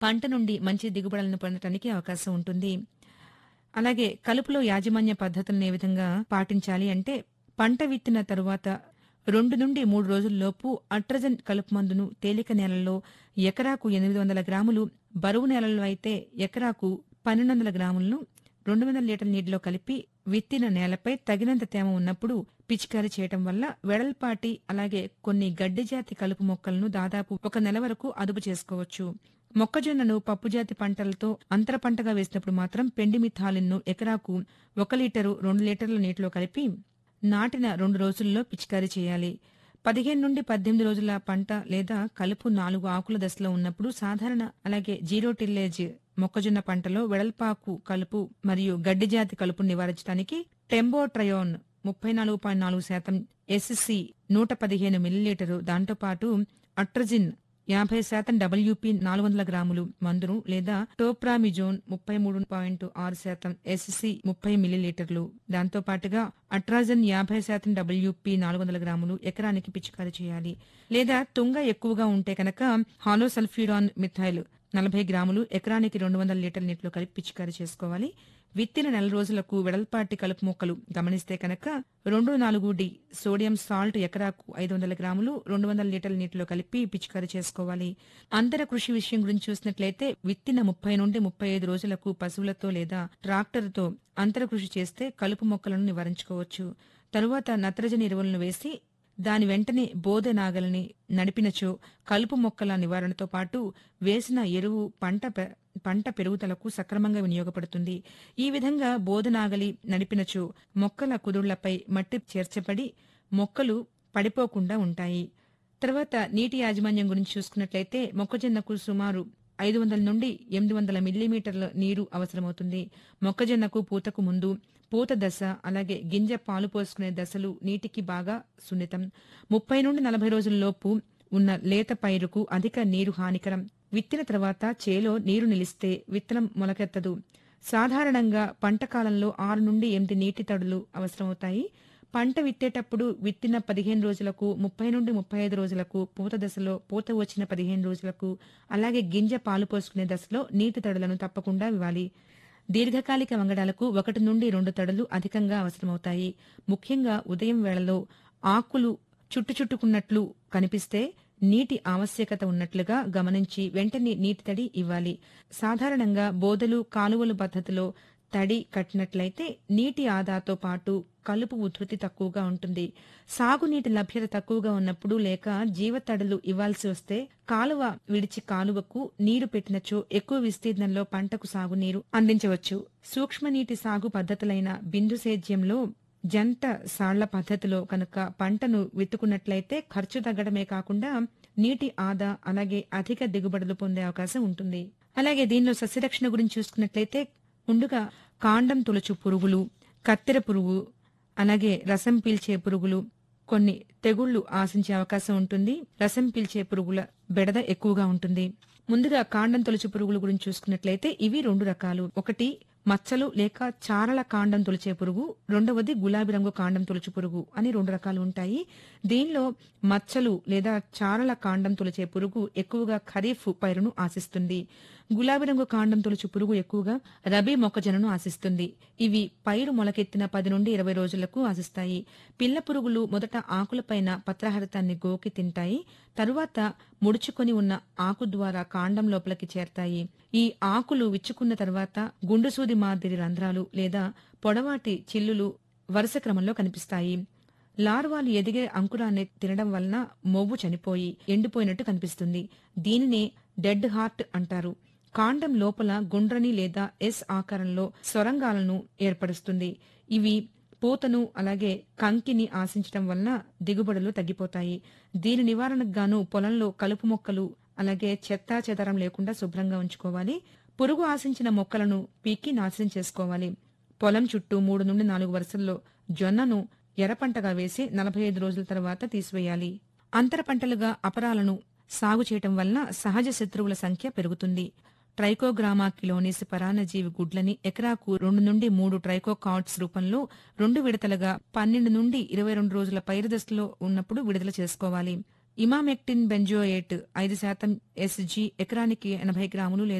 పంట నుండి మంచి దిగుబడులను పొందటానికి అవకాశం ఉంటుంది. అలాగే కలుపులో యాజమాన్య పద్ధతులను ఏ విధంగా పాటించాలి అంటే, పంట విత్తిన తరువాత 2 నుండి 3 రోజుల్లోపు అట్రజన్ కలుపు మందును తేలిక నేలల్లో ఎకరాకు 800 గ్రాములు, బరువు నేలల్లో అయితే ఎకరాకు 1200 గ్రాములను 200 లీటర్ల నీటిలో కలిపి విత్తిన నేలపై తగినంత తేమ ఉన్నప్పుడు పిచికారీ చేయటం వల్ల వెడల్పాటి అలాగే కొన్ని గడ్డి జాతి కలుపు మొక్కలను దాదాపు 1 నెల వరకు అదుపు చేసుకోవచ్చు. మొక్కజొన్నను పప్పుజాతి పంటలతో అంతర పంటగా వేసినప్పుడు మాత్రం పెండిమిథాలిన్ను ఎకరాకు 1 లీటరు 2 లీటర్ల నీటిలో కలిపి నాటిన 2 రోజుల్లో పిచికారీ చేయాలి. 15 నుండి 18 రోజుల పంట లేదా కలుపు 4 ఆకుల దశలో ఉన్నప్పుడు సాధారణ అలాగే జీరో టిల్లేజ్ మొక్కజొన్న పంటలో వెడల్పాకు కలుపు మరియు గడ్డి జాతి కలుపును నివారించడానికి టెంబోట్రయోన్ 34.4% ఎస్సి 115 మిల్లీలీటరు, దాంతోపాటు అట్రజిన్ 50% WP 400 గ్రాములు మందును లేదా టోప్రామిజోన్ 33.6% ఎస్సి 30 మిల్లీలీటర్లు, దాంతోపాటుగా అట్రాజన్ 50% WP 400 గ్రాములు ఎకరానికి పిచికారీ చేయాలి. లేదా తుంగ ఎక్కువగా ఉంటే కనుక హాలోసల్ఫ్యూరాన్ మిథైల్ 40 గ్రాములు ఎకరానికి 200 లీటర్ల నీటిలో కలిపి పిచికారీ చేసుకోవాలి. విత్తిన నెల రోజులకు వెడల్పాటి కలుపు మొక్కలు గమనిస్తే కనుక 2,4-డి సోడియం సాల్ట్ ఎకరాకు 500 గ్రాములు 200 లీటర్ల నీటిలో కలిపి పిచికారీ చేసుకోవాలి. అంతర కృషి విషయం గురించి చూసినట్లయితే విత్తిన 30 నుండి 35 రోజులకు పశువులతో లేదా ట్రాక్టర్తో అంతర కృషి చేస్తే కలుపు మొక్కలను నివారించుకోవచ్చు. తరువాత నత్రజని ఎరువులను వేసి దాని వెంటనే బోదె నాగలిని నడిపినచో కలుపు మొక్కల నివారణతో పాటు వేసిన ఎరువు పంట పెరుగుదలకు సక్రమంగా వినియోగపడుతుంది. ఈ విధంగా బోధనాగలి నడిపినచో మొక్కల కుదుళ్లపై మట్టి చేర్చబడి మొక్కలు పడిపోకుండా ఉంటాయి. తర్వాత నీటి యాజమాన్యం గురించి చూసుకున్నట్లయితే మొక్కజొన్నకు సుమారు 500 నుండి 800 మిల్లీమీటర్ల నీరు అవసరమవుతుంది. మొక్కజొన్నకు పూతకు ముందు, పూత దశ అలాగే గింజ పాలు పోసుకునే దశలు నీటికి బాగా సున్నితం. 30 నుండి 40 రోజుల్లోపు ఉన్న లేత పైరుకు అధిక నీరు హానికరం. విత్తిన తర్వాత చేలో నీరు నిలిస్తే విత్తనం మొలకెత్తదు. సాధారణంగా పంట కాలంలో 6 నుండి 8 నీటి తడులు అవసరమవుతాయి. పంట విత్తేటప్పుడు విత్తిన 15 రోజులకు, 30 నుండి 35 రోజులకు, పూత దశలో, పూత వచ్చిన 15 రోజులకు, అలాగే గింజ పాలు పోసుకునే దశలో నీటి తడులను తప్పకుండా ఇవ్వాలి. దీర్ఘకాలిక వంగడాలకు 1 నుండి 2 తడులు అధికంగా అవసరమవుతాయి. ముఖ్యంగా ఉదయం వేళలో ఆకులు చుట్టుకున్నట్లు కనిపిస్తే నీటి ఆవశ్యకత ఉన్నట్లుగా గమనించి వెంటనే నీటి తడి ఇవ్వాలి. సాధారణంగా బోదెలు, కాలువలు పద్ధతిలో తడి కట్టినట్లయితే నీటి ఆదాతో పాటు కలుపు ఉధృతి తక్కువగా ఉంటుంది. సాగునీటి లభ్యత తక్కువగా ఉన్నప్పుడు లేక జీవతడులు ఇవ్వాల్సి వస్తే కాలువ విడిచి కాలువకు నీరు పెట్టినచో ఎక్కువ విస్తీర్ణంలో పంటకు సాగునీరు అందించవచ్చు. సూక్ష్మనీటి సాగు పద్ధతులైన బిందు సేద్యంలో జంట సాళ్ల పద్ధతిలో కనుక పంటను విత్తుకున్నట్లయితే ఖర్చు తగ్గడమే కాకుండా నీటి ఆదా అలాగే అధిక దిగుబడులు పొందే అవకాశం ఉంటుంది. అలాగే దీనిలో సస్యరక్షణ గురించి చూసుకున్నట్లయితే ముందుగా కాండం తొలచు పురుగులు, కత్తెర పురుగు, అలాగే రసం పీల్చే పురుగులు, కొన్ని తెగుళ్లు ఆశించే అవకాశం ఉంటుంది. రసం పీల్చే పురుగుల బెడద ఎక్కువగా ఉంటుంది. ముందుగా కాండం తొలచు పురుగుల గురించి చూసుకున్నట్లయితే ఇవి 2 రకాలు. ఒకటి మచ్చలు లేక చారల కాండం తొలిచే పురుగు, రెండవది గులాబీ రంగు కాండం తొలచు పురుగు అని 2 రకాలు ఉంటాయి. దీనిలో మచ్చలు లేదా చారల కాండం తొలిచే పురుగు ఎక్కువగా ఖరీఫ్ పైరును ఆశిస్తుంది. గులాబీ రంగు కాండం తొలచు పురుగు ఎక్కువగా రబీ మొక్కజొన్నను ఆశిస్తుంది. ఇవి పైరు మొలకెత్తిన 10 నుండి 20 రోజులకు ఆశిస్తాయి. పిల్ల పురుగులు మొదట ఆకులపైన పత్రహరితాన్ని గోకి తింటాయి. తరువాత ముడుచుకొని ఉన్న ఆకు ద్వారా కాండం లోపలికి చేరతాయి. ఈ ఆకులు విచ్చుకున్న తర్వాత గుండుసూది మాదిరి రంధ్రాలు లేదా పొడవాటి చిల్లులు వరుస క్రమంలో కనిపిస్తాయి. లార్వాలు ఎదిగే అంకురాన్ని తినడం వలన మొవ్వు చనిపోయి ఎండిపోయినట్టు కనిపిస్తుంది. దీనినే డెడ్ హార్ట్ అంటారు. కాండం లోపల గుండ్రని లేదా ఎస్ ఆకారంలో సొరంగాలను ఏర్పరుస్తుంది. ఇవి పూతను అలాగే కంకిని ఆశించడం వలన దిగుబడులు తగ్గిపోతాయి. దీని నివారణకు గాను పొలంలో కలుపు మొక్కలు అలాగే చెత్తా చెదారం లేకుండా శుభ్రంగా ఉంచుకోవాలి. పురుగు ఆశించిన మొక్కలను పీకి నాశనం చేసుకోవాలి. పొలం చుట్టూ 3 నుండి 4 వరుసల్లో జొన్నను ఎర్రపంటగా వేసి 45 రోజుల తర్వాత తీసివేయాలి. అంతర పంటలుగా అపరాలను సాగు చేయటం వలన సహజ శత్రువుల సంఖ్య పెరుగుతుంది. ట్రైకోగ్రామా కిలోనిస్ పరాన్నజీవి గుడ్లని ఎకరాకు 2 నుండి 3 ట్రైకోకాట్స్ రూపంలో 2 విడతలుగా 12 నుండి 22 రోజుల పైరు దశలో ఉన్నప్పుడు విడుదల చేసుకోవాలి. ఇమామెక్టిన్ బెంజోయేట్ 5% ఎస్జీ ఎకరానికి 80 గ్రాములు లేదా